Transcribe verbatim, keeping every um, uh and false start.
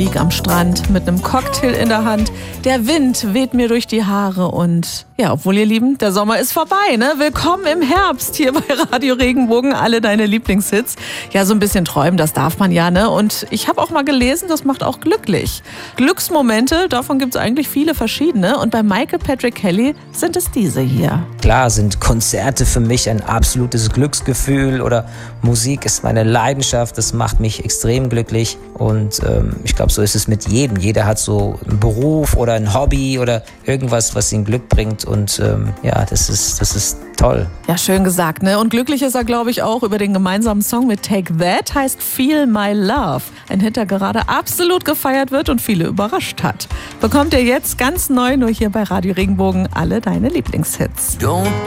lieg am Strand mit einem Cocktail in der Hand. Der Wind weht mir durch die Haare und ja, obwohl ihr Lieben, der Sommer ist vorbei, ne? Willkommen im Herbst hier bei Radio Regenbogen, alle deine Lieblingshits. Ja, so ein bisschen träumen, das darf man ja, ne? Und ich habe auch mal gelesen, das macht auch glücklich. Glücksmomente, davon gibt es eigentlich viele verschiedene. Und bei Michael Patrick Kelly sind es diese hier. Klar sind Konzerte für mich ein absolutes Glücksgefühl oder Musik ist meine Leidenschaft, das macht mich extrem glücklich. Und ähm, ich glaube, so ist es mit jedem. Jeder hat so einen Beruf oder ein Hobby oder irgendwas, was ihn Glück bringt. Und ähm, ja, das ist, das ist toll. Ja, schön gesagt, ne? Und glücklich ist er, glaube ich, auch über den gemeinsamen Song mit Take That, heißt Feel My Love. Ein Hit, der gerade absolut gefeiert wird und viele überrascht hat. Bekommt ihr jetzt ganz neu nur hier bei Radio Regenbogen alle deine Lieblingshits. Don't